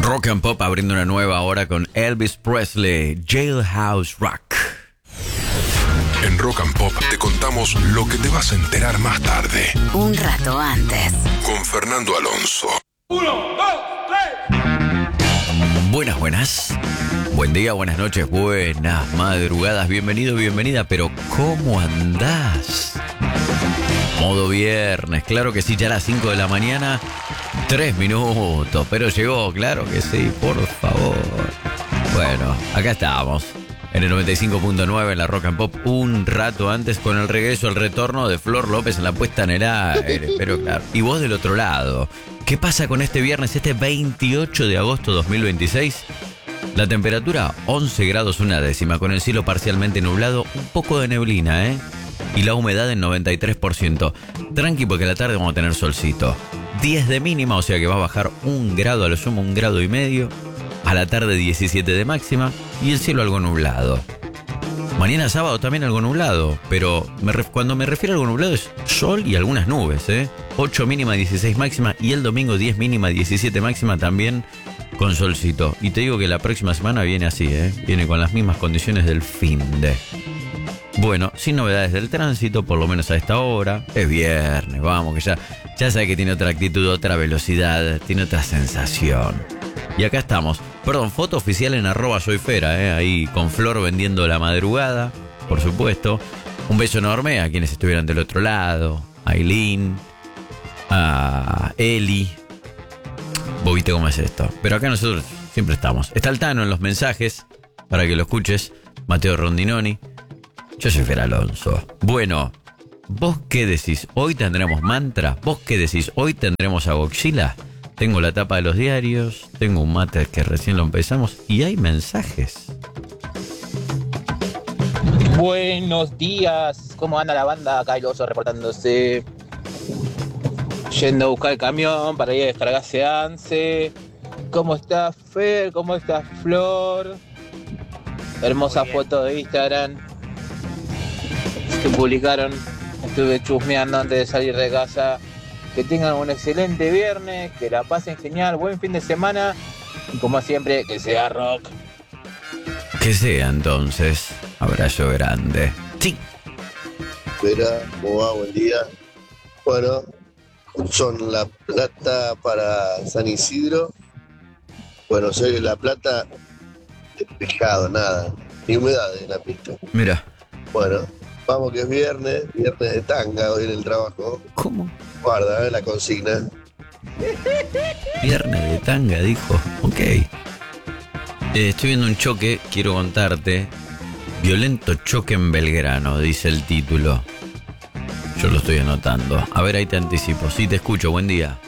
Rock and Pop abriendo una nueva hora con Elvis Presley, Jailhouse Rock. En Rock and Pop te contamos lo que te vas a enterar más tarde. Un rato antes. Con Fernando Alonso. 1, 2, 3. Buenas. Buen día, buenas noches, buenas madrugadas. Bienvenido, bienvenida. Pero ¿cómo andás? Modo viernes, claro que sí, ya a las 5 de la mañana. 3 minutos, pero llegó, claro que sí, por favor. Bueno, acá estamos, en el 95.9 en la Rock and Pop, un rato antes con el regreso, el retorno de Flor López en la puesta en el aire, pero claro. Y vos del otro lado, ¿qué pasa con este viernes, este 28 de agosto 2026? La temperatura 11 grados una décima, con el cielo parcialmente nublado, un poco de neblina, y la humedad en 93%. Tranqui, porque a la tarde vamos a tener solcito. 10 de mínima, o sea que va a bajar 1 grado, a lo sumo 1,5 grados. A la tarde 17 de máxima y el cielo algo nublado. Mañana sábado también algo nublado, pero cuando me refiero a algo nublado es sol y algunas nubes, 8 mínima, 16 máxima, y el domingo 10 mínima, 17 máxima también con solcito. Y te digo que la próxima semana viene así, viene con las mismas condiciones del finde. Bueno, sin novedades del tránsito, por lo menos a esta hora. Es viernes, vamos, que ya sabe que tiene otra actitud, otra velocidad, tiene otra sensación. Y acá estamos. Perdón, foto oficial en @soyfera, ahí con Flor vendiendo la madrugada, por supuesto. Un beso enorme a quienes estuvieran del otro lado. A Aileen, a Eli. Vos viste cómo es esto. Pero acá nosotros siempre estamos. Está el Tano en los mensajes, para que lo escuches. Mateo Rondinoni. Yo soy Fer Alonso. Bueno, ¿vos qué decís? ¿Hoy tendremos mantra? ¿Vos qué decís? ¿Hoy tendremos a Godzilla? Tengo la tapa de los diarios, tengo un mate que recién lo empezamos y hay mensajes. Buenos días, ¿cómo anda la banda? Acá el oso reportándose. Yendo a buscar el camión para ir a descargarse ANSE. ¿Cómo está Fer? ¿Cómo está Flor? Hermosa foto de Instagram que publicaron. Estuve chusmeando antes de salir de casa. Que tengan un excelente viernes, que la pasen genial, buen fin de semana y como siempre, que sea rock. Que sea entonces. Abrazo grande. Sí. Vera, ¿cómo va? Buen día. Bueno, son La Plata para San Isidro. Bueno, soy La Plata, despejado, nada, ni humedad en la pista. Mira. Bueno, vamos que es viernes de tanga hoy en el trabajo. ¿Cómo? Guarda, la consigna. Viernes de tanga, dijo. Ok. Estoy viendo un choque, quiero contarte. Violento choque en Belgrano, dice el título. Yo lo estoy anotando. A ver, ahí te anticipo. Sí, te escucho. Buen día.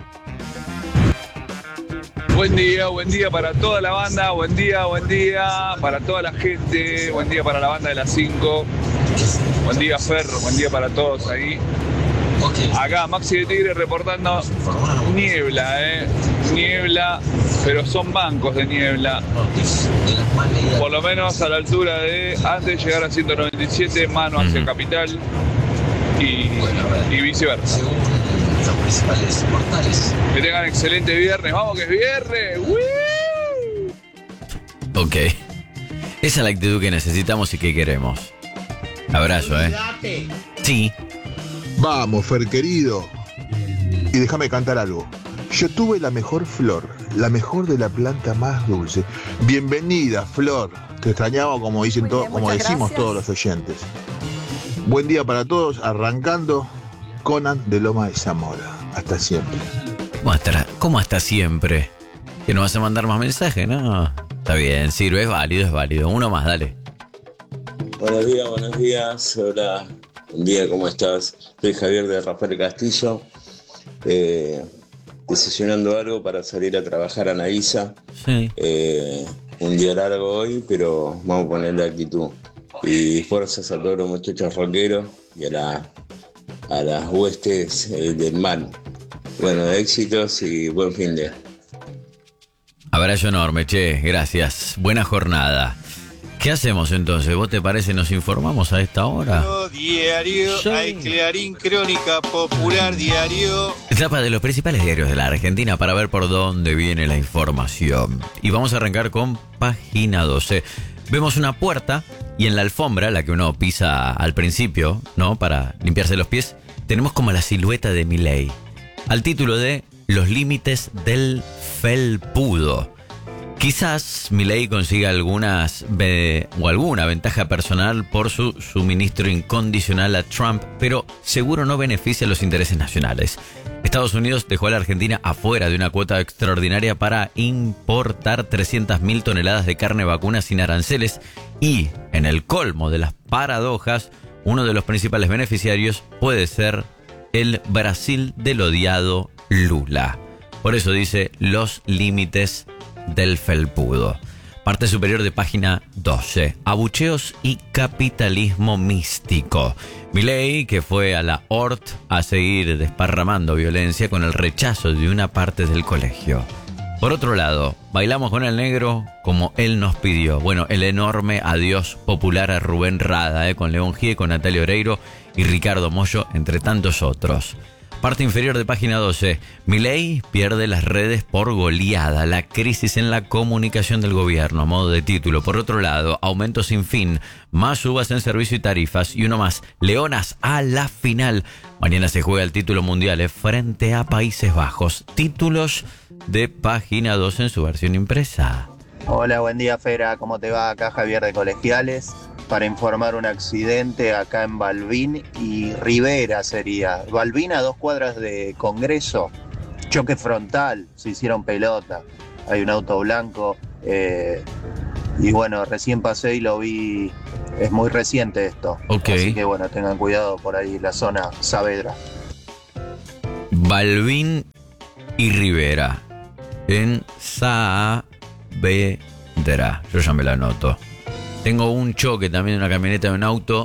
Buen día para toda la banda, buen día para toda la gente, buen día para la banda de las 5, buen día Fer, buen día para todos ahí. Acá Maxi de Tigre reportando niebla, niebla, pero son bancos de niebla. Por lo menos a la altura de, antes de llegar a 197, mano hacia Capital y viceversa. Que tengan excelente viernes, vamos que es viernes. ¡Woo! Ok. Esa es la actitud que necesitamos y que queremos. Abrazo, Sí. Vamos, Fer querido. Y déjame cantar algo. Yo tuve la mejor flor, la mejor de la planta más dulce. Bienvenida, Flor. Te extrañamos como dicen todos, como decimos gracias. Todos los oyentes. Buen día para todos, arrancando Conan de Loma de Zamora. Hasta siempre. ¿Cómo hasta siempre? ¿Que no vas a mandar más mensajes? No. Está bien, sirve, es válido. Uno más, dale. Buenos días. Hola. Buen día, ¿cómo estás? Soy Javier de Rafael Castillo. Decisionando algo para salir a trabajar a Naísa. Sí. Un día largo hoy, pero vamos a ponerle actitud. Y fuerzas a todos los muchachos rockeros y a las huestes del mal. Bueno, éxitos y buen fin de. Abrazo enorme, che, gracias. Buena jornada. ¿Qué hacemos entonces? ¿Vos te parece nos informamos a esta hora? Diario, Sí. hay Clarín, Crónica Popular, Diario. Etapa de los principales diarios de la Argentina para ver por dónde viene la información. Y vamos a arrancar con página 12. Vemos una puerta y en la alfombra, la que uno pisa al principio, ¿no? Para limpiarse los pies, tenemos como la silueta de Milei. Al título de Los límites del felpudo. Quizás Milei consiga alguna ventaja personal por su suministro incondicional a Trump, pero seguro no beneficia a los intereses nacionales. Estados Unidos dejó a la Argentina afuera de una cuota extraordinaria para importar 300.000 toneladas de carne vacuna sin aranceles y, en el colmo de las paradojas, uno de los principales beneficiarios puede ser el Brasil del odiado Lula. Por eso dice los límites del felpudo. Parte superior de página 12. Abucheos y capitalismo místico. Milei, que fue a la Hort a seguir desparramando violencia con el rechazo de una parte del colegio. Por otro lado, bailamos con el negro como él nos pidió. Bueno, el enorme adiós popular a Rubén Rada, con León Gieco, con Natalia Oreiro y Ricardo Mollo, entre tantos otros. Parte inferior de página 12. Milei pierde las redes por goleada. La crisis en la comunicación del gobierno, a modo de título. Por otro lado, aumento sin fin. Más subas en servicio y tarifas. Y uno más. Leonas a la final. Mañana se juega el título mundial frente a Países Bajos. Títulos de página 12 en su versión impresa. Hola, buen día, Fera. ¿Cómo te va? Acá Javier de Colegiales. Para informar un accidente acá en Balbín y Rivera sería. Balbín a 2 cuadras de Congreso. Choque frontal. Se hicieron pelota. Hay un auto blanco. Y bueno, recién pasé y lo vi. Es muy reciente esto. Ok. Así que bueno, tengan cuidado por ahí, la zona Saavedra. Balbín y Rivera. En Saavedra. Yo ya me la anoto. Tengo un choque también de una camioneta de un auto.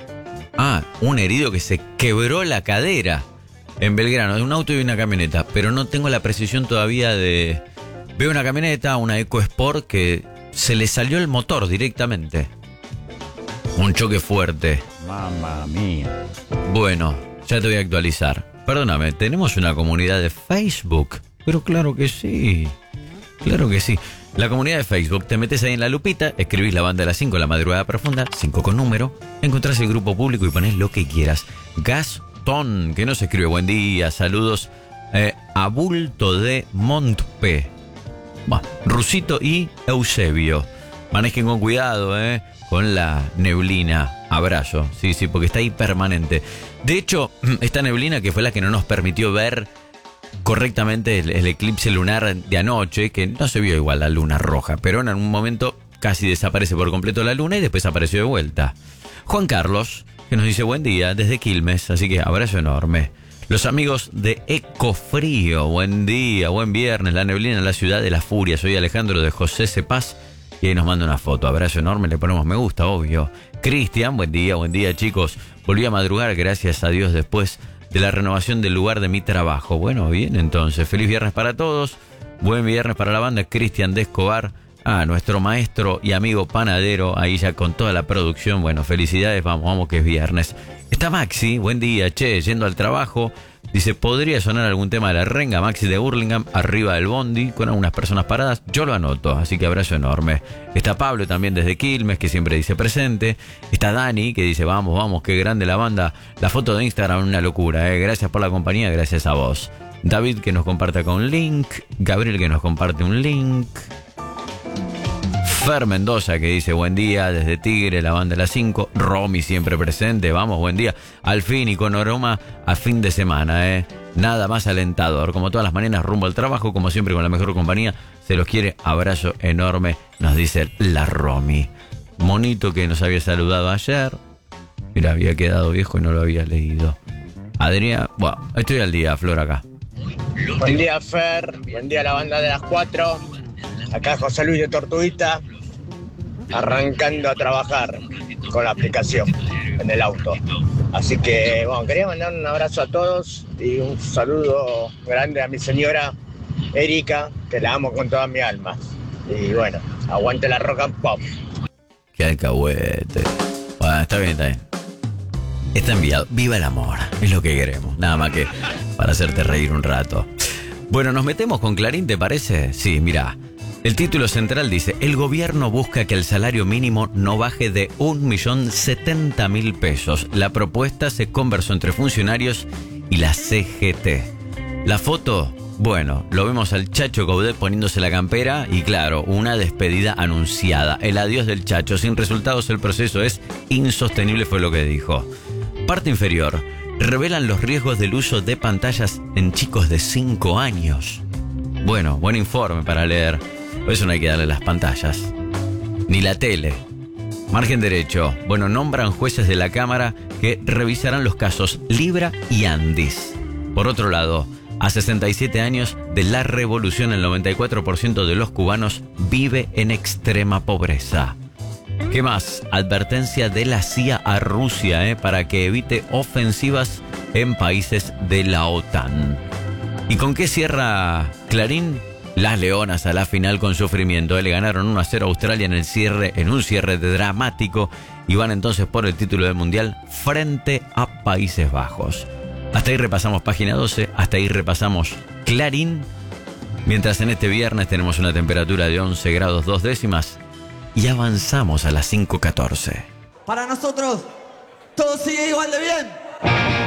Un herido que se quebró la cadera en Belgrano, de un auto y una camioneta. Pero no tengo la precisión todavía de... Veo una camioneta, una EcoSport, que se le salió el motor directamente. Un choque fuerte. Mamma mía. Bueno, ya te voy a actualizar. Perdóname, ¿tenemos una comunidad de Facebook? Pero claro que sí. Claro que sí. La comunidad de Facebook, te metes ahí en la lupita, escribís la banda de las 5, la madrugada profunda, 5 con número, encontrás el grupo público y ponés lo que quieras. Gastón, que nos escribe, buen día, saludos, Abulto de Montpe, Rusito y Eusebio. Manejen con cuidado, con la neblina. Abrazo, sí, porque está ahí permanente. De hecho, esta neblina que fue la que no nos permitió ver correctamente el eclipse lunar de anoche, que no se vio igual la luna roja, pero en algún momento casi desaparece por completo la luna y después apareció de vuelta. Juan Carlos, que nos dice buen día desde Quilmes, así que abrazo enorme. Los amigos de Ecofrío, buen día, buen viernes, la neblina en la ciudad de la furia. Soy Alejandro de José Cepaz y ahí nos manda una foto. Abrazo enorme, le ponemos me gusta, obvio. Cristian, buen día chicos. Volví a madrugar, gracias a Dios, después de la renovación del lugar de mi trabajo. Bueno, bien, entonces, feliz viernes para todos. Buen viernes para la banda. Cristian de Escobar, nuestro maestro y amigo panadero, ahí ya con toda la producción. Bueno, felicidades, vamos que es viernes. Está Maxi, buen día, yendo al trabajo. Dice, ¿podría sonar algún tema de la renga? Maxi de Burlingame, arriba del bondi, con algunas personas paradas. Yo lo anoto, así que abrazo enorme. Está Pablo también desde Quilmes, que siempre dice presente. Está Dani, que dice, vamos, qué grande la banda. La foto de Instagram, una locura, Gracias por la compañía, gracias a vos. David, que nos comparte acá un link. Gabriel, que nos comparte un link. Fer Mendoza, que dice buen día desde Tigre, la banda de las 5. Romy siempre presente, vamos, buen día. Al fin y con aroma a fin de semana, Nada más alentador. Como todas las mañanas, rumbo al trabajo, como siempre con la mejor compañía. Se los quiere, abrazo enorme, nos dice la Romy. Monito que nos había saludado ayer. Mira, había quedado viejo y no lo había leído. Adrián, bueno, estoy al día, Flor, acá. Buen día, Fer. Buen día, la banda de las 4. Acá José Luis de Tortuguita, arrancando a trabajar con la aplicación en el auto. Así que, bueno, quería mandar un abrazo a todos y un saludo grande a mi señora Erika, que la amo con toda mi alma. Y bueno, aguante la rock and pop. Qué alcahuete. Bueno, está bien, está bien. Está enviado. Viva el amor. Es lo que queremos. Nada más que para hacerte reír un rato. Bueno, nos metemos con Clarín, ¿te parece? Sí, mirá. El título central dice: el gobierno busca que el salario mínimo no baje de 1.070.000 pesos. La propuesta se conversó entre funcionarios y la CGT. La foto, bueno, lo vemos al Chacho Coudet poniéndose la campera y claro, una despedida anunciada. El adiós del Chacho. Sin resultados el proceso es insostenible, fue lo que dijo. Parte inferior. Revelan los riesgos del uso de pantallas en chicos de 5 años. Bueno, buen informe para leer. Por eso no hay que darle las pantallas. Ni la tele. Margen derecho. Bueno, nombran jueces de la Cámara que revisarán los casos Libra y Andis. Por otro lado, a 67 años de la revolución, el 94% de los cubanos vive en extrema pobreza. ¿Qué más? Advertencia de la CIA a Rusia, para que evite ofensivas en países de la OTAN. ¿Y con qué cierra Clarín? Las Leonas a la final con sufrimiento. Le ganaron 1-0 a Australia en un cierre dramático y van entonces por el título del Mundial frente a Países Bajos. Hasta ahí repasamos página 12, hasta ahí repasamos Clarín. Mientras en este viernes tenemos una temperatura de 11 grados 2 décimas y avanzamos a las 5:14. Para nosotros, todo sigue igual de bien.